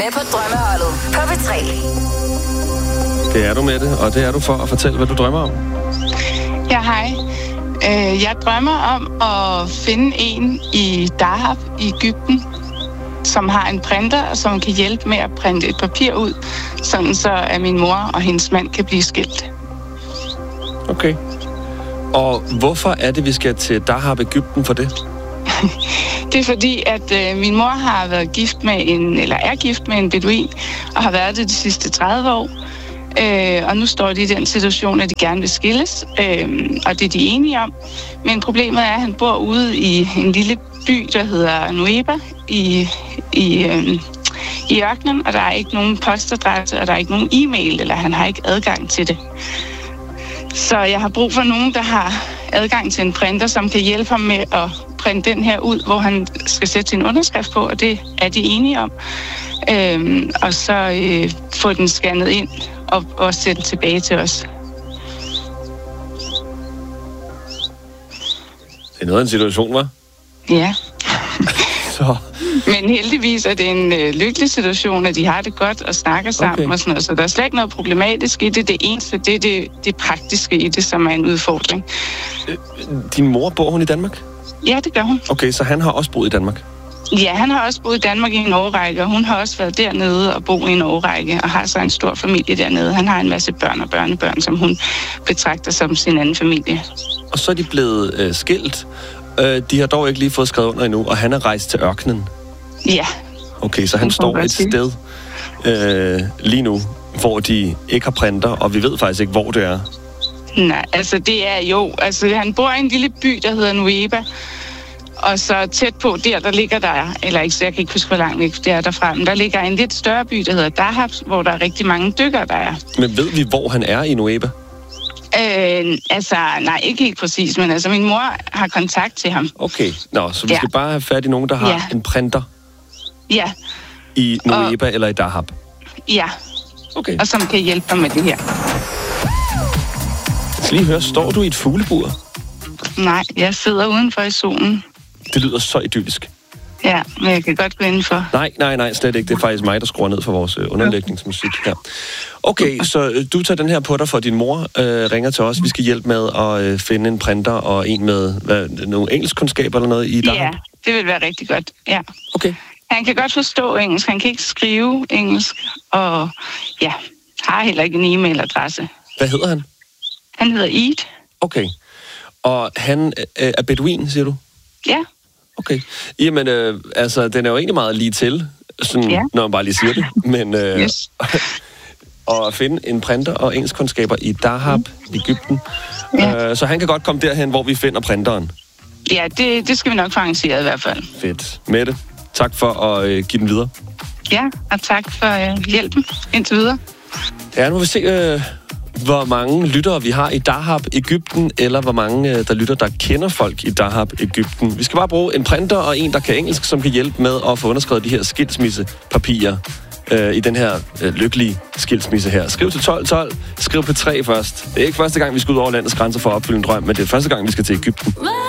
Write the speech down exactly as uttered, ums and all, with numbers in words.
Med på Drømmeholdet på P tre. Det er du, Mette, og det er du for at fortælle, hvad du drømmer om. Ja, hej. Jeg drømmer om at finde en i Dahab i Egypten, som har en printer, og som kan hjælpe med at printe et papir ud, sådan så at min mor og hendes mand kan blive skilt. Okay. Og hvorfor er det, vi skal til Dahab, Egypten for det? Det er fordi, at øh, min mor har været gift med en, eller er gift med en beduin, og har været det de sidste tredive år. Øh, og nu står de i den situation, at de gerne vil skilles, øh, og det er de enige om. Men problemet er, at han bor ude i en lille by, der hedder Nueva, i, i, øh, i ørkenen, og der er ikke nogen postadresse, og der er ikke nogen e-mail, eller han har ikke adgang til det. Så jeg har brug for nogen, der har adgang til en printer, som kan hjælpe ham med at printe den her ud, hvor han skal sætte sin underskrift på, og det er de enige om. Øhm, og så øh, få den scannet ind og, og sætte den tilbage til os. Det er noget af en situation, hva'? Ja. Så. Men heldigvis er det en øh, lykkelig situation, at de har det godt og snakker sammen okay. og sådan noget. Så der er slet ikke noget problematisk i det. Det eneste, det er det, det praktiske i det, som er en udfordring. Din mor, bor hun i Danmark? Ja, det gør hun. Okay, så han har også boet i Danmark? Ja, han har også boet i Danmark i en årrække, og hun har også været dernede og boet i en årrække, og har så en stor familie dernede. Han har en masse børn og børnebørn, som hun betragter som sin anden familie. Og så er de blevet øh, skilt. Øh, de har dog ikke lige fået skrevet under endnu, og han er rejst til ørkenen. Ja. Okay, så han står et sted øh, lige nu, hvor de ikke har printer, og vi ved faktisk ikke, hvor det er. Nej, altså det er jo... Altså han bor i en lille by, der hedder Nueva, og så tæt på der, der ligger der... Eller ikke, så jeg kan ikke huske, hvor langt det er derfra, men der ligger en lidt større by, der hedder Dahab, hvor der er rigtig mange dykkere, der er. Men ved vi, hvor han er i Nueva? Øh, altså, nej, ikke helt præcis, men altså min mor har kontakt til ham. Okay, nå, så vi ja. skal bare have fat i nogen, der har ja. en printer. Ja. I Nueva og, eller i Dahab? Ja. Okay. Og som kan hjælpe ham med det her. Jeg skal lige høre, står du i et fuglebur? Nej, jeg sidder udenfor i solen. Det lyder så idyllisk. Ja, men jeg kan godt gå indenfor. Nej, nej, nej, slet ikke. Det er faktisk mig, der skruer ned for vores øh, underlægningsmusik her. Okay, så øh, du tager den her på dig, for din mor øh, ringer til os. Vi skal hjælpe med at øh, finde en printer og en med hvad, nogle engelskkundskaber eller noget i Dahab. Ja, det vil være rigtig godt, ja. Okay. Han kan godt forstå engelsk, han kan ikke skrive engelsk, og ja, har heller ikke en e-mailadresse. Hvad hedder han? Han hedder Eid. Okay. Og han øh, er beduin, siger du? Ja. Okay. Jamen, øh, altså, den er jo egentlig meget lige til, sådan, ja. Når man bare lige siger det. Men øh, yes. at finde en printer og engelskkundskaber i Dahab, mm. Egypten. Ja. Øh, så han kan godt komme derhen, hvor vi finder printeren. Ja, det, det skal vi nok få arrangeret i hvert fald. Fedt. Mette, tak for at øh, give den videre. Ja, og tak for øh, hjælpen indtil videre. Ja, nu vil vi se, øh, hvor mange lyttere vi har i Dahab, Egypten, eller hvor mange, øh, der lytter, der kender folk i Dahab, Egypten. Vi skal bare bruge en printer og en, der kan engelsk, som kan hjælpe med at få underskrevet de her skilsmissepapirer øh, i den her øh, lykkelige skilsmisse her. Skriv til tolv tolv, skriv på tre først. Det er ikke første gang, vi skal ud over landets grænser for at opfylde en drøm, men det er første gang, vi skal til Egypten.